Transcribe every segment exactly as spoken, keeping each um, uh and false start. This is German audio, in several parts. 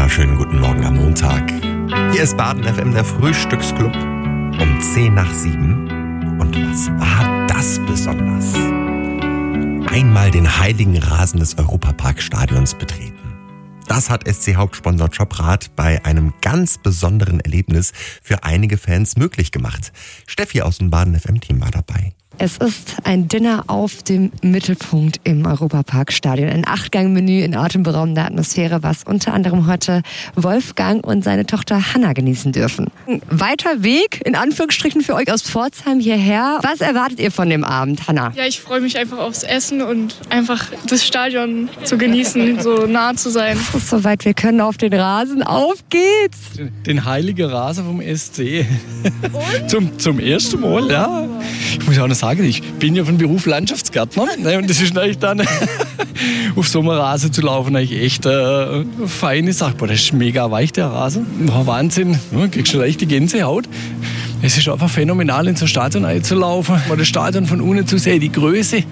wunderschönen guten Morgen am Montag. Hier ist Baden F M, der Frühstücksclub, um zehn nach sieben. Und was war das besonders? Einmal den heiligen Rasen des Europaparkstadions betreten. Das hat S C-Hauptsponsor Jobrad bei einem ganz besonderen Erlebnis für einige Fans möglich gemacht. Steffi aus dem Baden F M-Team war dabei. Es ist ein Dinner auf dem Mittelpunkt im Europaparkstadion. Ein Achtgang-Menü in atemberaubender Atmosphäre, was unter anderem heute Wolfgang und seine Tochter Hanna genießen dürfen. Ein weiter Weg, in Anführungsstrichen, für euch aus Pforzheim hierher. Was erwartet ihr von dem Abend, Hanna? Ja, ich freue mich einfach aufs Essen und einfach das Stadion zu genießen, so nah zu sein. Es ist soweit, wir können auf den Rasen. Auf geht's! Den heiligen Rasen vom S C. zum, zum ersten Mal, ja. Ich muss auch noch sagen, ich bin ja von Beruf Landschaftsgärtner. Und das ist natürlich dann auf so einem Rasen zu laufen, eigentlich echt eine feine Sache. Boah, das ist mega weich, der Rasen. Boah, Wahnsinn, du kriegst schon leicht die Gänsehaut. Es ist einfach phänomenal, in so ein Stadion einzulaufen. Mal das Stadion von unten zu sehen, die Größe.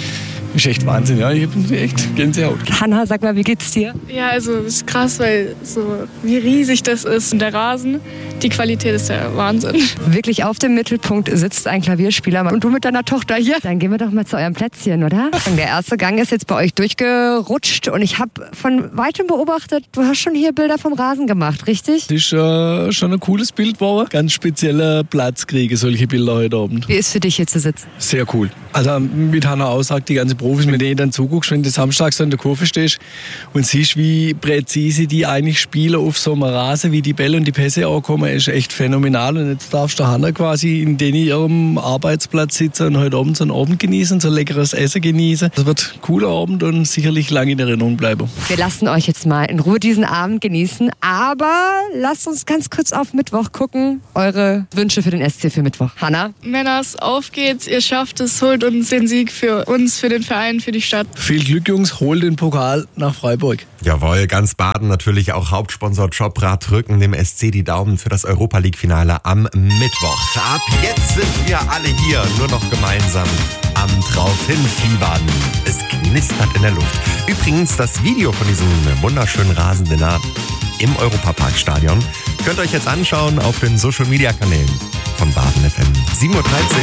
Ist echt Wahnsinn, ja. Ich hab echt Gänsehaut. Hanna, sag mal, wie geht's dir? Ja, also das ist krass, weil so wie riesig das ist. Und der Rasen, die Qualität ist ja Wahnsinn. Wirklich auf dem Mittelpunkt sitzt ein Klavierspieler und du mit deiner Tochter hier. Dann gehen wir doch mal zu eurem Plätzchen, oder? Der erste Gang ist jetzt bei euch durchgerutscht und ich habe von weitem beobachtet, du hast schon hier Bilder vom Rasen gemacht, richtig? Das ist äh, schon ein cooles Bild geworden. Ganz spezieller Platz kriege solche Bilder heute Abend. Wie ist für dich hier zu sitzen? Sehr cool. Also mit Hanna aussagt, die ganze Profis, mit denen du dann zuguckst, wenn du samstags an der Kurve stehst und siehst, wie präzise die eigentlich spielen auf so einem Rasen, wie die Bälle und die Pässe ankommen, ist echt phänomenal. Und jetzt darfst du Hanna quasi in den ihrem Arbeitsplatz sitzen und heute Abend so einen Abend genießen, so ein leckeres Essen genießen. Das wird ein cooler Abend und sicherlich lange in Erinnerung bleiben. Wir lassen euch jetzt mal in Ruhe diesen Abend genießen, aber lasst uns ganz kurz auf Mittwoch gucken. Eure Wünsche für den S C für Mittwoch. Hanna? Männers, auf geht's, ihr schafft es, holt uns den Sieg für uns, für den Verein, für die Stadt. Viel Glück, Jungs, holt den Pokal nach Freiburg. Jawohl, ganz Baden, natürlich auch Hauptsponsor Jobrad, drücken dem S C die Daumen für das Europa-League-Finale am Mittwoch. Ab jetzt sind wir alle hier, nur noch gemeinsam am Drauf-hin-Fiebern. Es knistert in der Luft. Übrigens, das Video von diesem wunderschönen Rasendinner im Europaparkstadion könnt ihr euch jetzt anschauen auf den Social-Media-Kanälen von Baden F M. sieben Uhr dreizehn